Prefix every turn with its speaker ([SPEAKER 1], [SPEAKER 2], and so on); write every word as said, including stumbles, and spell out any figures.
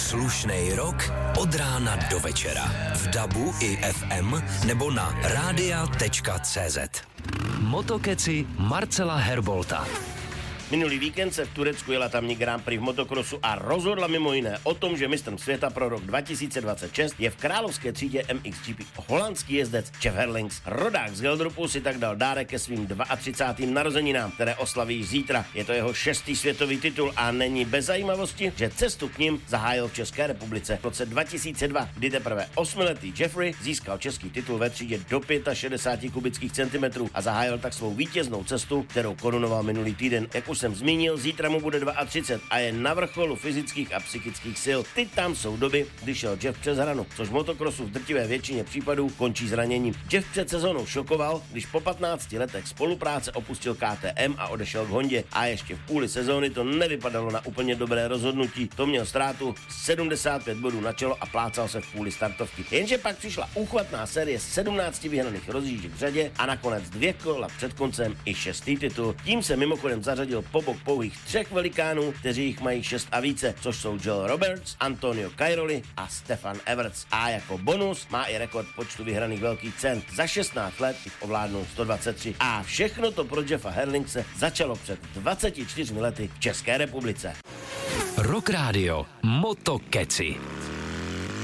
[SPEAKER 1] Slušnej rok od rána do večera. V dabu i ef em nebo na rádia tečka cé zet. Motokeci Marcela Herbolta.
[SPEAKER 2] Minulý víkend se v Turecku jela tamní Grand Prix v motokrosu a rozhodla mimo jiné o tom, že mistrem světa pro rok dva tisíce dvacet šest je v královské třídě em iks gé pé holandský jezdec Jeff Herlings. Rodák z Geldrupu si tak dal dárek ke svým třicátým dvaadvátým narozeninám, které oslaví zítra. Je to jeho šestý světový titul a není bez zajímavosti, že cestu k ním zahájil v České republice. V roce dva tisíce dva, kdy teprve osmiletý Jeffrey získal český titul ve třídě do šedesáti pěti kubických centimetrů a zahájil tak svou vítěznou cestu, kterou korunoval minulý týden. Jak už jsem zmínil, zítra mu bude třicet dva a je na vrcholu fyzických a psychických sil. Ty tam jsou doby, kdy šel Jeff přes hranu, což v motokrosu v drtivé většině případů končí zraněním. Jeff před sezónou šokoval, když po patnácti letech spolupráce opustil ká té em a odešel k Hondě. A ještě v půli sezóny to nevypadalo na úplně dobré rozhodnutí. To měl ztrátu sedmdesát pět bodů na čelo a plácal se v půli startovky. Jenže pak přišla úchvatná série sedmnácti vyhraných rozjížděk v řadě a nakonec dvě kola před koncem i šestý titul. Tím se mimochodem zařadil po bok pouhých třech velikánů, kteří jich mají šest a více, což jsou Joel Roberts, Antonio Cairoli a Stefan Everts. A jako bonus má i rekord počtu vyhraných velkých cen. Za šestnáct let jich ovládnul sto dvacet tři. A všechno to pro Jeffa Herlingse začalo před dvaceti čtyřmi lety v České republice.
[SPEAKER 1] Rock Radio Motokeci.